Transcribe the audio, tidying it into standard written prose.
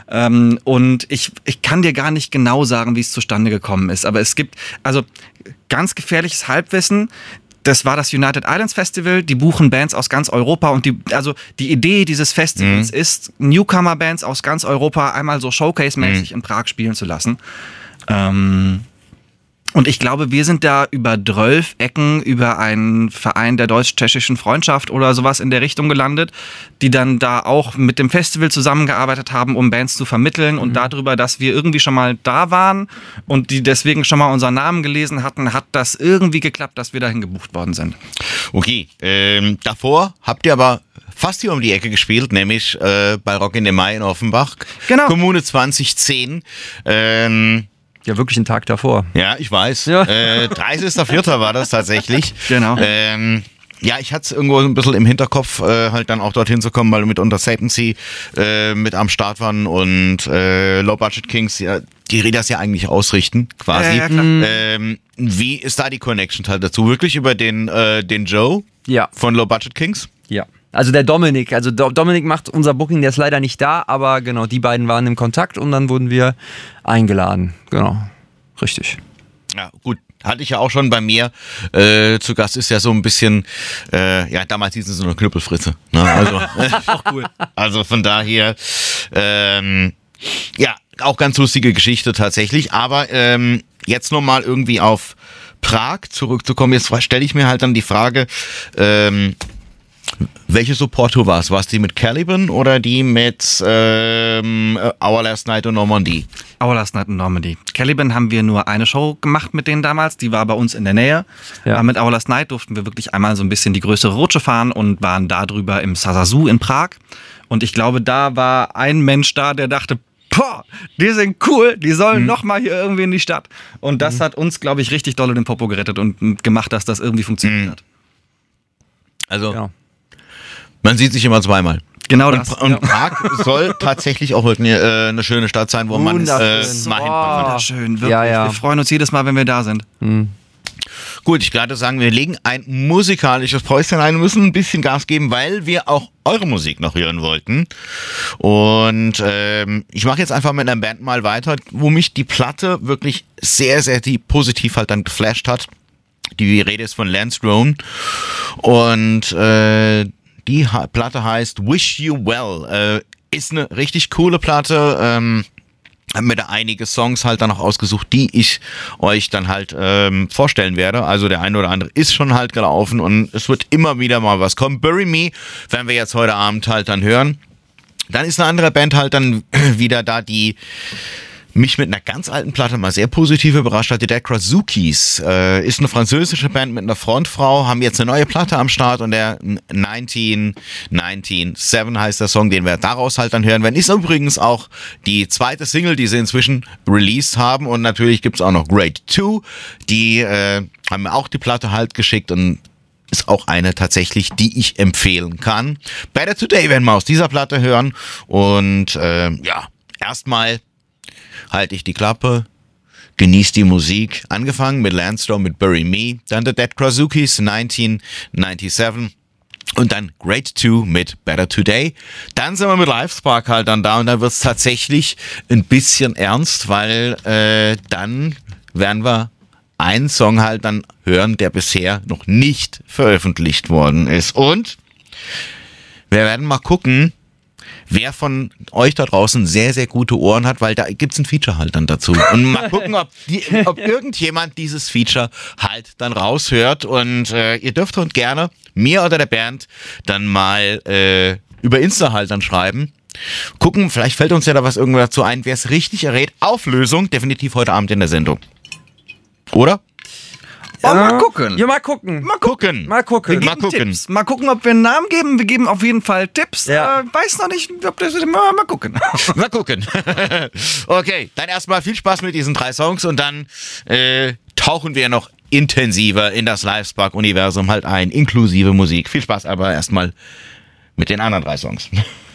Und ich kann dir gar nicht genau sagen, wie es zustande gekommen ist. Aber es gibt, also ganz gefährliches Halbwissen. Das war das United Islands Festival. Die buchen Bands aus ganz Europa und die Idee dieses Festivals ist, Newcomer-Bands aus ganz Europa einmal so Showcase-mäßig in Prag spielen zu lassen. Und ich glaube, wir sind da über 12 Ecken, über einen Verein der deutsch-tschechischen Freundschaft oder sowas in der Richtung gelandet, die dann da auch mit dem Festival zusammengearbeitet haben, um Bands zu vermitteln und darüber, dass wir irgendwie schon mal da waren und die deswegen schon mal unseren Namen gelesen hatten, hat das irgendwie geklappt, dass wir dahin gebucht worden sind. Okay, davor habt ihr aber fast hier um die Ecke gespielt, nämlich bei Rock in the Mai in Offenbach. Genau. Kommune 2010. Ja, wirklich einen Tag davor. Ja, ich weiß. Ja. 30.04. war das tatsächlich. Genau. Ja, ich hatte es irgendwo ein bisschen im Hinterkopf, halt dann auch dorthin zu kommen, weil wir mit Unter Satancy mit am Start waren und Low Budget Kings, ja, die das ja eigentlich ausrichten, quasi. Ja, klar. Wie ist da die Connection halt dazu? Wirklich über den Joe von Low Budget Kings? Ja. Also der Dominik, Dominik macht unser Booking, der ist leider nicht da, aber genau, die beiden waren im Kontakt und dann wurden wir eingeladen. Genau, richtig. Ja, gut. Hatte ich ja auch schon bei mir zu Gast, ist ja so ein bisschen, ja, damals hieß es so eine Knüppelfritze. Ne? Also, Auch cool. also von daher, ja, auch ganz lustige Geschichte tatsächlich. Aber jetzt nochmal irgendwie auf Prag zurückzukommen, jetzt stelle ich mir halt dann die Frage, welche Support-Tour war es? War es die mit Caliban oder die mit Our Last Night in Normandy? Our Last Night in Normandy. Caliban haben wir nur eine Show gemacht mit denen damals, die war bei uns in der Nähe. Ja. Aber mit Our Last Night durften wir wirklich einmal so ein bisschen die größere Rutsche fahren und waren da drüber im Sazazu in Prag. Und ich glaube, da war ein Mensch da, der dachte, boah, die sind cool, die sollen noch mal hier irgendwie in die Stadt. Und das hat uns, glaube ich, richtig doll den Popo gerettet und gemacht, dass das irgendwie funktioniert hat. Also, Ja. man sieht sich immer zweimal. Genau das. Und Prag soll tatsächlich auch wirklich eine schöne Stadt sein, wo man mal hinfahren kann. Wunderschön, wirklich. Ja. Wir freuen uns jedes Mal, wenn wir da sind. Gut, ich würde sagen, wir legen ein musikalisches Päuschen ein und müssen ein bisschen Gas geben, weil wir auch eure Musik noch hören wollten. Und ich mache jetzt einfach mit einer Band mal weiter, wo mich die Platte wirklich sehr, sehr positiv halt dann geflasht hat. Die Rede ist von Lance Drone und die Platte heißt Wish You Well. Ist eine richtig coole Platte. Habe mir da einige Songs halt dann noch ausgesucht, die ich euch dann halt vorstellen werde. Also der eine oder andere ist schon halt gelaufen und es wird immer wieder mal was kommen. Bury Me werden wir jetzt heute Abend halt dann hören. Dann ist eine andere Band halt dann wieder da, die mich mit einer ganz alten Platte mal sehr positiv überrascht hat. Die Dead Krasukis ist eine französische Band mit einer Frontfrau, haben jetzt eine neue Platte am Start und der 1997 heißt der Song, den wir daraus halt dann hören werden. Ist übrigens auch die zweite Single, die sie inzwischen released haben und natürlich gibt's auch noch Grade 2, die haben mir auch die Platte halt geschickt und ist auch eine tatsächlich, die ich empfehlen kann. Better Today werden wir aus dieser Platte hören und ja, erstmal halte ich die Klappe, genieß die Musik. Angefangen mit Landstorm, mit Bury Me, dann The Dead Krasukis 1997 und dann Grade 2 mit Better Today. Dann sind wir mit Livespark halt dann da und dann wird es tatsächlich ein bisschen ernst, weil dann werden wir einen Song halt dann hören, der bisher noch nicht veröffentlicht worden ist. Und wir werden mal gucken, wer von euch da draußen sehr, sehr gute Ohren hat, weil da gibt's ein Feature halt dann dazu. Und mal gucken, ob irgendjemand dieses Feature halt dann raushört. Und ihr dürft uns gerne, mir oder der Band, dann mal über Insta halt dann schreiben. Gucken, vielleicht fällt uns ja da was irgendwo dazu ein, wer es richtig errät. Auflösung definitiv heute Abend in der Sendung. Oder? Oh, mal gucken. Ja, mal gucken. Mal gucken. Mal gucken. Wir geben Mal gucken. Tipps. Mal gucken, ob wir einen Namen geben. Wir geben auf jeden Fall Tipps. Ja. Weiß noch nicht, ob das... Mal gucken. Mal gucken. Okay, dann erstmal viel Spaß mit diesen 3 Songs und dann tauchen wir noch intensiver in das Livespark-Universum halt ein, inklusive Musik. Viel Spaß aber erstmal mit den anderen 3 Songs.